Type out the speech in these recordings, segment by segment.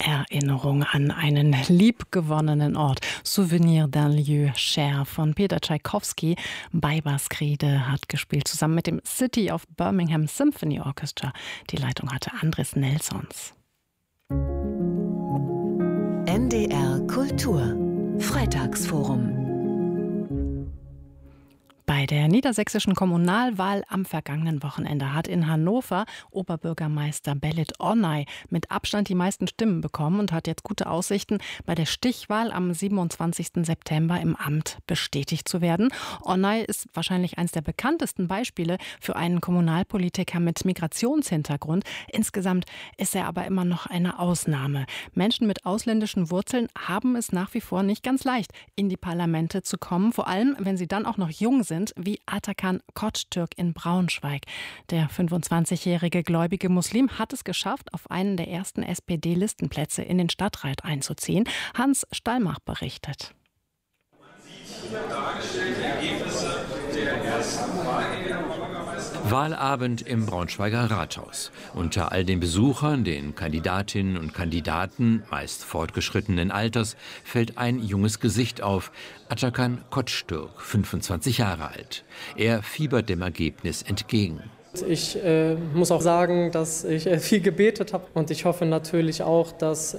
Erinnerung an einen liebgewonnenen Ort. Souvenir d'un lieu cher von Peter Tschaikowski. Baibars Griede hat gespielt, zusammen mit dem City of Birmingham Symphony Orchestra. Die Leitung hatte Andres Nelsons. NDR Kultur Freitagsforum. Bei der niedersächsischen Kommunalwahl am vergangenen Wochenende hat in Hannover Oberbürgermeister Belit Onay mit Abstand die meisten Stimmen bekommen und hat jetzt gute Aussichten, bei der Stichwahl am 27. September im Amt bestätigt zu werden. Onay ist wahrscheinlich eines der bekanntesten Beispiele für einen Kommunalpolitiker mit Migrationshintergrund. Insgesamt ist er aber immer noch eine Ausnahme. Menschen mit ausländischen Wurzeln haben es nach wie vor nicht ganz leicht, in die Parlamente zu kommen, vor allem wenn sie dann auch noch jung sind, wie Atakan Koçtürk in Braunschweig. Der 25-jährige gläubige Muslim hat es geschafft, auf einen der ersten SPD-Listenplätze in den Stadtrat einzuziehen. Hans Stallmach berichtet. Wahlabend im Braunschweiger Rathaus. Unter all den Besuchern, den Kandidatinnen und Kandidaten, meist fortgeschrittenen Alters, fällt ein junges Gesicht auf. Atakan Koçtürk, 25 Jahre alt. Er fiebert dem Ergebnis entgegen. Ich muss auch sagen, dass ich viel gebetet habe und ich hoffe natürlich auch, dass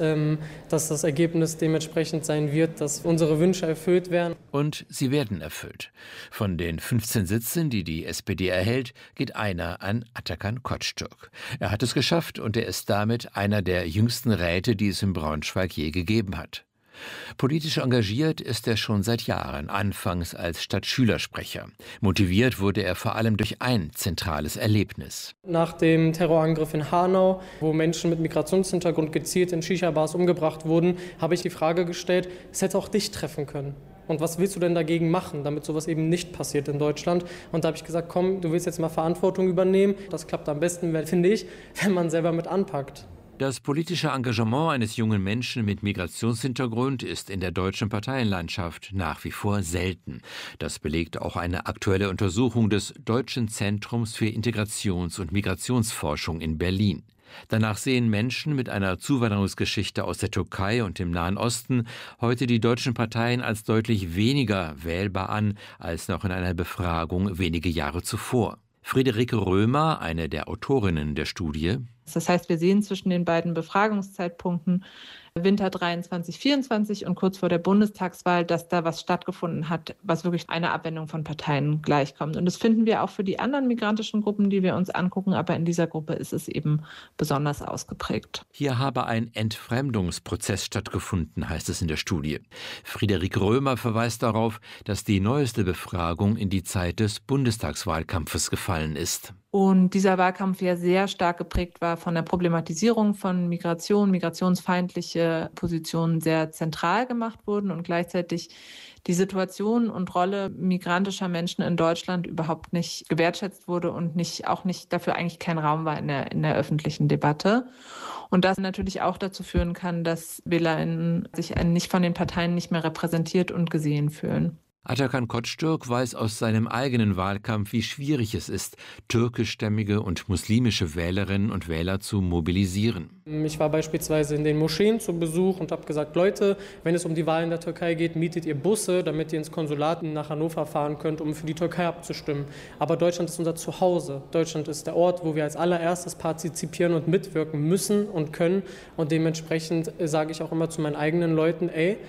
das Ergebnis dementsprechend sein wird, dass unsere Wünsche erfüllt werden. Und sie werden erfüllt. Von den 15 Sitzen, die die SPD erhält, geht einer an Atakan Koçtürk. Er hat es geschafft und er ist damit einer der jüngsten Räte, die es in Braunschweig je gegeben hat. Politisch engagiert ist er schon seit Jahren, anfangs als Stadtschülersprecher. Motiviert wurde er vor allem durch ein zentrales Erlebnis. Nach dem Terrorangriff in Hanau, wo Menschen mit Migrationshintergrund gezielt in Shisha-Bars umgebracht wurden, habe ich die Frage gestellt, es hätte auch dich treffen können. Und was willst du denn dagegen machen, damit sowas eben nicht passiert in Deutschland? Und da habe ich gesagt, komm, du willst jetzt mal Verantwortung übernehmen. Das klappt am besten, finde ich, wenn man selber mit anpackt. Das politische Engagement eines jungen Menschen mit Migrationshintergrund ist in der deutschen Parteienlandschaft nach wie vor selten. Das belegt auch eine aktuelle Untersuchung des Deutschen Zentrums für Integrations- und Migrationsforschung in Berlin. Danach sehen Menschen mit einer Zuwanderungsgeschichte aus der Türkei und dem Nahen Osten heute die deutschen Parteien als deutlich weniger wählbar an als noch in einer Befragung wenige Jahre zuvor. Friederike Römer, eine der Autorinnen der Studie: Das heißt, wir sehen zwischen den beiden Befragungszeitpunkten Winter 23, 24 und kurz vor der Bundestagswahl, dass da was stattgefunden hat, was wirklich einer Abwendung von Parteien gleichkommt. Und das finden wir auch für die anderen migrantischen Gruppen, die wir uns angucken, aber in dieser Gruppe ist es eben besonders ausgeprägt. Hier habe ein Entfremdungsprozess stattgefunden, heißt es in der Studie. Friederike Römer verweist darauf, dass die neueste Befragung in die Zeit des Bundestagswahlkampfes gefallen ist. Und dieser Wahlkampf ja sehr stark geprägt war von der Problematisierung von Migration, migrationsfeindliche Positionen sehr zentral gemacht wurden und gleichzeitig die Situation und Rolle migrantischer Menschen in Deutschland überhaupt nicht gewertschätzt wurde und auch nicht dafür eigentlich kein Raum war in der öffentlichen Debatte. Und das natürlich auch dazu führen kann, dass WählerInnen sich nicht von den Parteien nicht mehr repräsentiert und gesehen fühlen. Atakan Koçtürk weiß aus seinem eigenen Wahlkampf, wie schwierig es ist, türkischstämmige und muslimische Wählerinnen und Wähler zu mobilisieren. Ich war beispielsweise in den Moscheen zu Besuch und habe gesagt, Leute, wenn es um die Wahl in der Türkei geht, mietet ihr Busse, damit ihr ins Konsulat nach Hannover fahren könnt, um für die Türkei abzustimmen. Aber Deutschland ist unser Zuhause. Deutschland ist der Ort, wo wir als allererstes partizipieren und mitwirken müssen und können. Und dementsprechend sage ich auch immer zu meinen eigenen Leuten,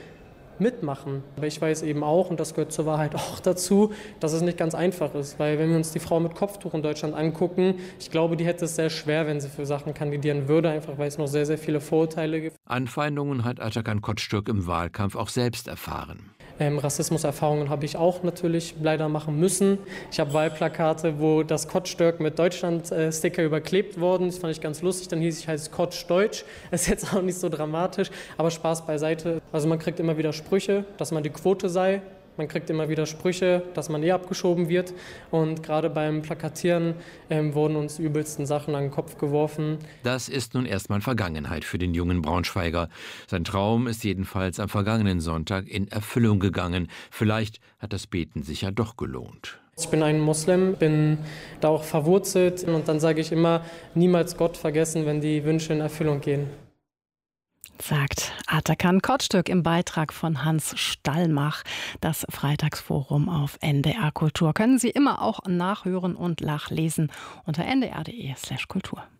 mitmachen. Aber ich weiß eben auch, und das gehört zur Wahrheit auch dazu, dass es nicht ganz einfach ist. Weil wenn wir uns die Frau mit Kopftuch in Deutschland angucken, ich glaube, die hätte es sehr schwer, wenn sie für Sachen kandidieren würde, einfach weil es noch sehr, sehr viele Vorurteile gibt. Anfeindungen hat Atakan Koçtürk im Wahlkampf auch selbst erfahren. Rassismuserfahrungen habe ich auch natürlich leider machen müssen. Ich habe Wahlplakate, wo das Koçtürk mit Deutschland-Sticker überklebt worden. Das fand ich ganz lustig. Dann hieß ich halt Kotsch-Deutsch. Das ist jetzt auch nicht so dramatisch, aber Spaß beiseite. Also man kriegt immer wieder Sprüche, dass man die Quote sei. Man kriegt immer wieder Sprüche, dass man abgeschoben wird. Und gerade beim Plakatieren wurden uns übelsten Sachen an den Kopf geworfen. Das ist nun erstmal Vergangenheit für den jungen Braunschweiger. Sein Traum ist jedenfalls am vergangenen Sonntag in Erfüllung gegangen. Vielleicht hat das Beten sich ja doch gelohnt. Ich bin ein Moslem, bin da auch verwurzelt. Und dann sage ich immer, niemals Gott vergessen, wenn die Wünsche in Erfüllung gehen. Sagt Atakan Kotstück im Beitrag von Hans Stallmach. Das Freitagsforum auf NDR Kultur können Sie immer auch nachhören und nachlesen unter ndr.de/kultur.